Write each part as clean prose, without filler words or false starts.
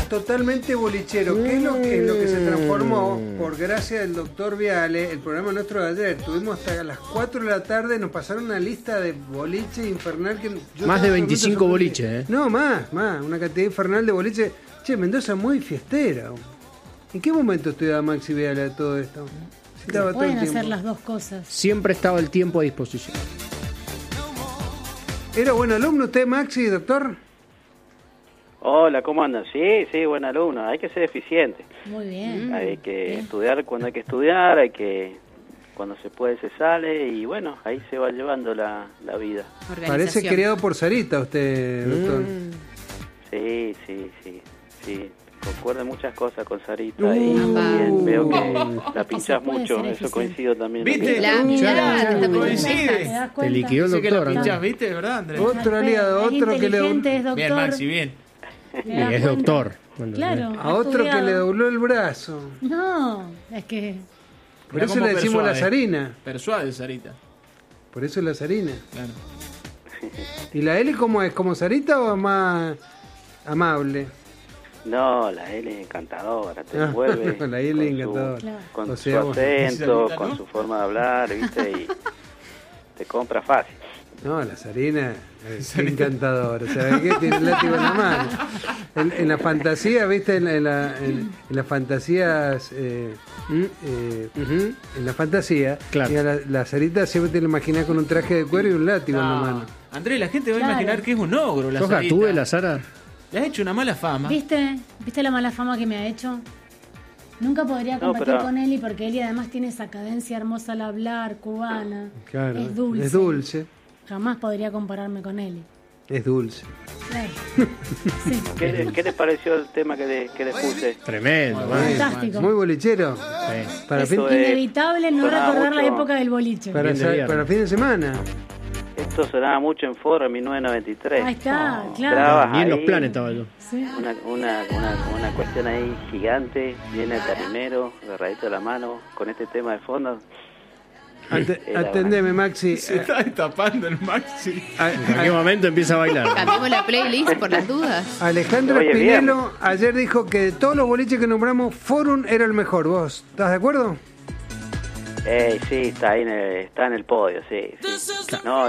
totalmente bolichero. ¿Qué es lo que se transformó por gracia del doctor Viale? El programa nuestro de ayer. Tuvimos hasta las 4 de la tarde, nos pasaron una lista de boliche infernal. Más de 25 boliches, ¿eh? No, más. Una cantidad infernal de boliche. Che, Mendoza muy fiestera. ¿En qué momento estudiaba Maxi Viale a todo esto? Si estaba todo el Pueden tiempo. hacer las dos cosas. Siempre estaba el tiempo a disposición. ¿Era buen alumno usted, Maxi, doctor? Hola, ¿cómo andan? Sí, buen alumno. Hay que ser eficiente. Muy bien. Hay que estudiar cuando hay que estudiar, cuando se puede se sale y bueno, ahí se va llevando la vida. Parece criado por Sarita usted, doctor. Sí. Concuerdo en muchas cosas con Sarita y también veo que la pinchás mucho, eso coincido también. ¿Viste? Coincide. Te liquidó el doctor. Que la pinchás, ¿viste? ¿Verdad, Andrés? Otro aliado, otro que le... Es doctor. Bien, Maxi, bien. Y es doctor. Claro. A otro que le dobló el brazo. No, es que... Por eso le decimos la Sarina. Persuade, Sarita. Por eso es la Sarina. Claro. ¿Y la L cómo es? ¿Como Sarita o más amable? No, la L es encantadora, te envuelve. La L es encantadora. Con su acento, con su forma de hablar, ¿viste? Y te compra fácil. No, la Sarina es encantadora. ¿Sabes qué? Tiene el látigo en la mano. En la fantasía, ¿viste? En las fantasías... en la fantasía, claro. La Sarita siempre te la imaginas con un traje de cuero y un látigo en la mano. Andrés, la gente va a imaginar que es un ogro la ¿Sos Sarita. Gatúbela, la Sara? Le has hecho una mala fama. ¿Viste la mala fama que me ha hecho? Nunca podría competir con Eli porque Eli además tiene esa cadencia hermosa al hablar, cubana. Claro, es dulce. Es dulce. Jamás podría compararme con Eli. Es dulce. Claro. Sí. ¿Qué les pareció el tema que les puse? Tremendo. Fantástico. Muy bolichero. Sí. Para Inevitable no recordar la época del boliche. Para fin de semana. Esto sonaba mucho en Foro en 1993. Ahí está, claro. Ni en los planes estaba yo. Sí. Una cuestión ahí gigante, viene el tarimero, agarradito de la mano, con este tema de fondo. Atendeme, Maxi. Se está destapando el Maxi. ¿En qué momento empieza a bailar? Cambiemos la playlist por las dudas. Alejandro Spinello ayer dijo que de todos los boliches que nombramos, Forum era el mejor. ¿Vos estás de acuerdo? Sí, está en el podio, sí. No,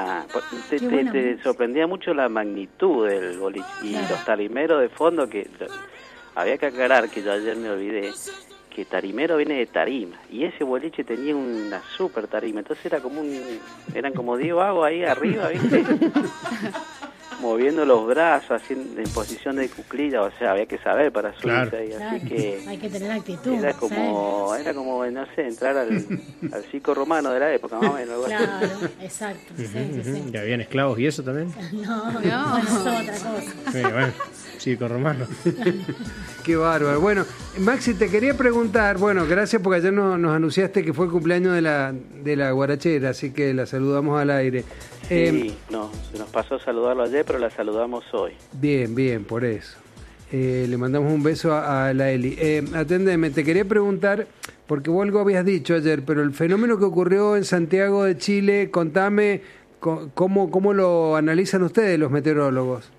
te sorprendía mucho la magnitud del boliche y los tarimeros de fondo, que había que aclarar que yo ayer me olvidé que tarimero viene de tarima y ese boliche tenía una super tarima, entonces eran como 10 vagos ahí arriba, ¿viste? Moviendo los brazos, haciendo en posición de cuclilla, o sea, había que saber para subirse ahí, así que hay que tener actitud. Era como no sé, entrar al circo romano de la época, más o menos. Claro, exacto. Sí. ¿Ya habían esclavos y eso también? No, eso es otra cosa. Sí, bueno, circo romano. Qué bárbaro. Bueno, Maxi, te quería preguntar, bueno, gracias porque ayer nos anunciaste que fue el cumpleaños de la guarachera, así que la saludamos al aire. Sí, se nos pasó saludarlo ayer, pero la saludamos hoy. Bien, por eso. Le mandamos un beso a la Eli. Aténdeme, te quería preguntar, porque vos algo habías dicho ayer, pero el fenómeno que ocurrió en Santiago de Chile, contame cómo lo analizan ustedes los meteorólogos.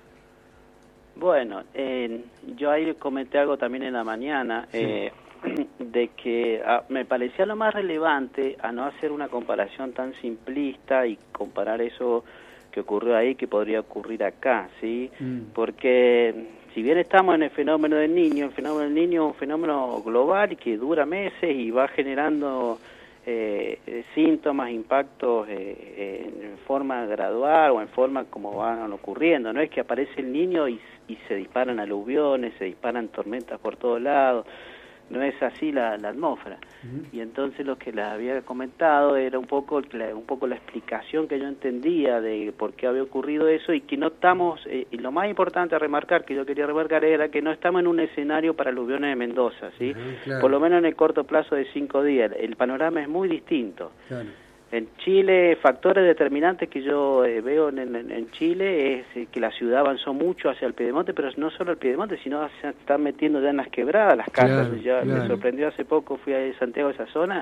Bueno, yo ahí comenté algo también en la mañana, de que me parecía lo más relevante a no hacer una comparación tan simplista y comparar eso que ocurrió ahí que podría ocurrir acá, ¿sí? Porque si bien estamos en el fenómeno del Niño es un fenómeno global y que dura meses y va generando síntomas, impactos en forma gradual o en forma como van ocurriendo. No es que aparece el Niño y se disparan aluviones, se disparan tormentas por todos lados. No es así la atmósfera. Y entonces lo que les había comentado era un poco la explicación que yo entendía de por qué había ocurrido eso y que no estamos, y lo más importante a remarcar, que yo quería remarcar, era que no estamos en un escenario para aluviones de Mendoza, ¿sí? Claro. Por lo menos en el corto plazo de 5 días. El panorama es muy distinto. Claro. En Chile, factores determinantes que yo veo en Chile es que la ciudad avanzó mucho hacia el Piedemonte, pero no solo el Piedemonte, sino se están metiendo ya en las quebradas las casas. Me sorprendió hace poco, fui a Santiago, esa zona,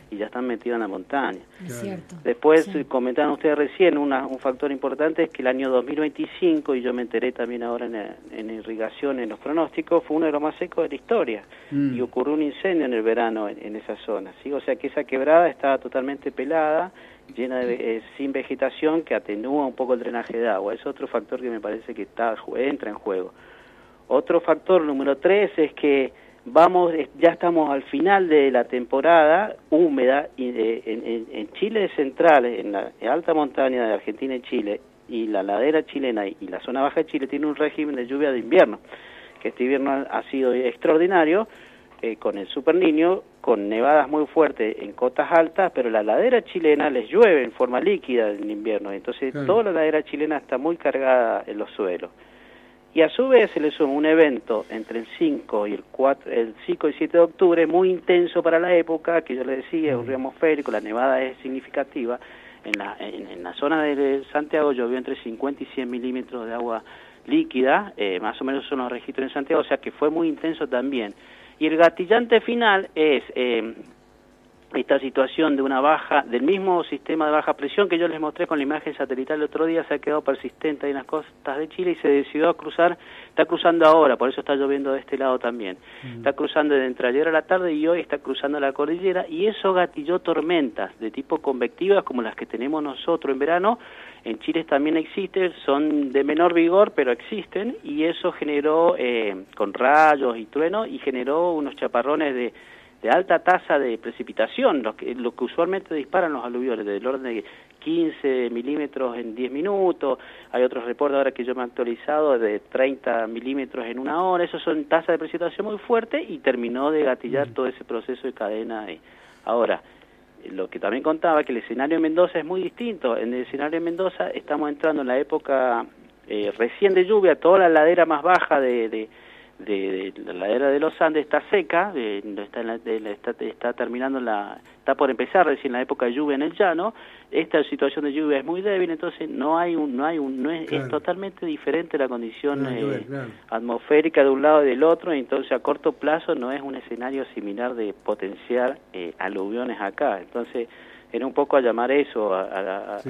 y ya están metidos en la montaña. Es cierto. Después, Sí. comentaban ustedes recién, un factor importante es que el año 2025, y yo me enteré también ahora en irrigación, en los pronósticos, fue uno de los más secos de la historia, y ocurrió un incendio en el verano en esa zona, ¿sí? O sea que esa quebrada estaba totalmente pelada, llena de sin vegetación, que atenúa un poco el drenaje de agua. Es otro factor que me parece que entra en juego. Otro factor número 3 es que ya estamos al final de la temporada húmeda y en Chile central, en la alta montaña de Argentina y Chile, y la ladera chilena y la zona baja de Chile tiene un régimen de lluvia de invierno, que este invierno ha sido extraordinario, con el Super Niño, con nevadas muy fuertes en cotas altas, pero la ladera chilena les llueve en forma líquida en invierno, entonces toda la ladera chilena está muy cargada en los suelos. Y a su vez se le suma un evento entre el 5 y el 5 y 7 de octubre muy intenso para la época, que yo le decía, es un río atmosférico, la nevada es significativa. En la zona de Santiago llovió entre 50 y 100 milímetros de agua líquida, más o menos son los registros en Santiago, o sea que fue muy intenso también. Y el gatillante final es esta situación de del mismo sistema de baja presión que yo les mostré con la imagen satelital el otro día, se ha quedado persistente ahí en las costas de Chile y se decidió a cruzar, está cruzando ahora, por eso está lloviendo de este lado también. Está cruzando entre ayer a la tarde y hoy está cruzando la cordillera, y eso gatilló tormentas de tipo convectivas como las que tenemos nosotros en verano. En Chile también existen, son de menor vigor, pero existen, y eso generó, con rayos y truenos, y generó unos chaparrones de alta tasa de precipitación, lo que usualmente disparan los aluviones, del orden de 15 milímetros en 10 minutos, hay otros reportes ahora que yo me he actualizado de 30 milímetros en una hora, esos son tasas de precipitación muy fuertes, y terminó de gatillar todo ese proceso de cadena ahí. Ahora, lo que también contaba, que el escenario en Mendoza es muy distinto. En el escenario en Mendoza estamos entrando en la época recién de lluvia, toda la ladera más baja de la ladera de los Andes está seca, está terminando está por empezar recién la época de lluvia en el llano. Esta situación de lluvia es muy débil, entonces es totalmente diferente la condición atmosférica de un lado y del otro, entonces a corto plazo no es un escenario similar de potenciar aluviones acá. Entonces era un poco a llamar eso a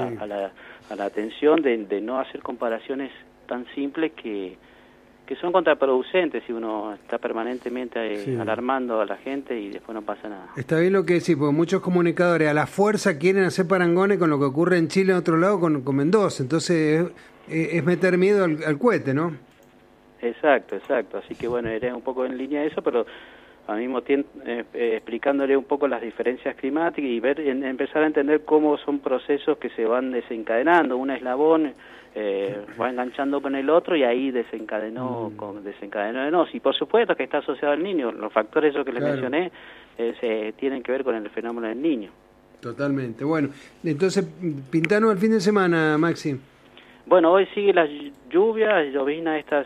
la atención de no hacer comparaciones tan simples que son contraproducentes si uno está permanentemente alarmando a la gente y después no pasa nada. Está bien lo que decís, porque muchos comunicadores a la fuerza quieren hacer parangones con lo que ocurre en Chile en otro lado con Mendoza, entonces es meter miedo al cohete, ¿no? Exacto, así que bueno, iré un poco en línea de eso, pero al mismo tiempo explicándole un poco las diferencias climáticas y empezar a entender cómo son procesos que se van desencadenando, un eslabón va enganchando con el otro y ahí desencadenó de nos. Y por supuesto que está asociado al niño, los factores esos que les mencioné tienen que ver con el fenómeno del niño. Totalmente. Bueno, entonces pintanos el fin de semana, Maxi. Bueno, hoy sigue las lluvias, lloviznas estas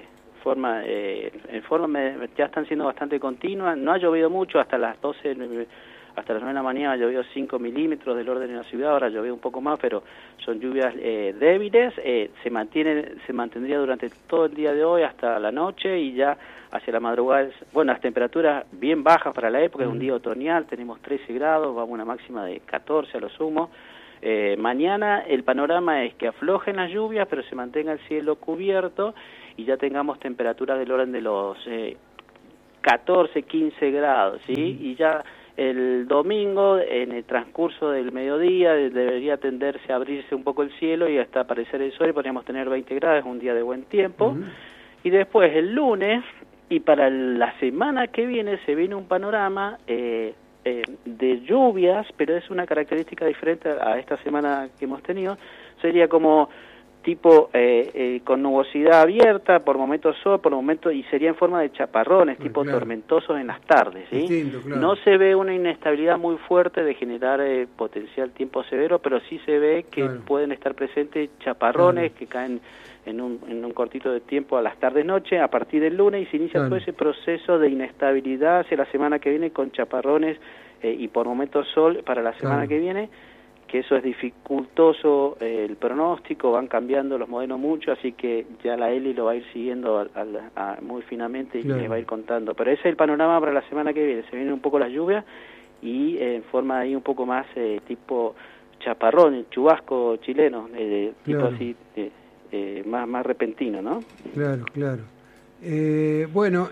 ya están siendo bastante continuas. No ha llovido mucho, hasta las 12, hasta las 9 de la mañana ha llovido 5 milímetros del orden de la ciudad, ahora ha llovido un poco más, pero son lluvias débiles, se mantendría durante todo el día de hoy hasta la noche, y ya hacia la madrugada, bueno, las temperaturas bien bajas para la época, es un día otoñal, tenemos 13 grados, vamos a una máxima de 14 a lo sumo. Mañana el panorama es que aflojen las lluvias, pero se mantenga el cielo cubierto y ya tengamos temperaturas del orden de los 14, 15 grados, ¿sí? Y ya el domingo, en el transcurso del mediodía, debería tenderse a abrirse un poco el cielo y hasta aparecer el sol, y podríamos tener 20 grados, un día de buen tiempo. Y después el lunes, y para la semana que viene, se viene un panorama de lluvias, pero es una característica diferente a esta semana que hemos tenido. Sería como tipo con nubosidad abierta, por momentos sol, por momentos, y sería en forma de chaparrones, tipo tormentosos en las tardes, ¿sí? Distinto, claro. No se ve una inestabilidad muy fuerte de generar potencial tiempo severo, pero sí se ve que pueden estar presentes chaparrones que caen en un cortito de tiempo a las tardes-noche, a partir del lunes, y se inicia todo ese proceso de inestabilidad hacia la semana que viene con chaparrones y por momentos sol para la semana que viene, que eso es dificultoso el pronóstico, van cambiando los modelos mucho, así que ya la Eli lo va a ir siguiendo muy finamente y les va a ir contando. Pero ese es el panorama para la semana que viene, se vienen un poco las lluvias y en forma ahí un poco más tipo chaparrón, chubasco chileno, tipo Claro. así, más repentino, ¿no? Claro, claro. Bueno,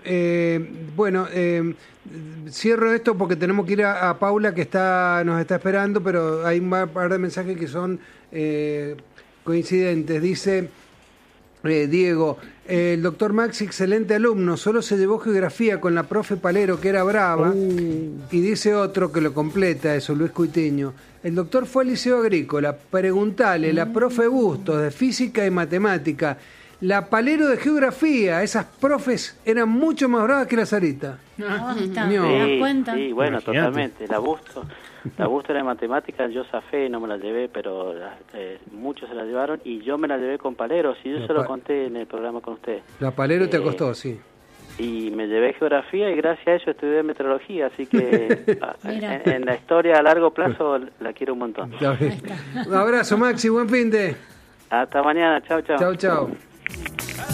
cierro esto porque tenemos que ir a Paula que nos está esperando, pero hay un par de mensajes que son coincidentes. Dice Diego, el doctor Maxi, excelente alumno, solo se llevó geografía con la profe Palero, que era brava, y dice otro que lo completa eso, Luis Cuitiño. El doctor fue al Liceo Agrícola, preguntale, la profe Bustos de física y matemática, la Palero de geografía, esas profes eran mucho más bravas que la Sarita. Ahí está, No. ¿te das cuenta? Sí, bueno, Imagínate. totalmente. La Busto era de matemáticas, yo zafé, no me la llevé, pero muchos se la llevaron y yo me la llevé con Palero, si yo La se lo pa- conté en el programa con usted. La Palero te costó, sí. Y me llevé geografía y gracias a eso estudié meteorología, así que Mira. en la historia a largo plazo la quiero un montón. Está bien. Un abrazo, Maxi, buen fin de. Hasta mañana, chao, chao. Chau, chau.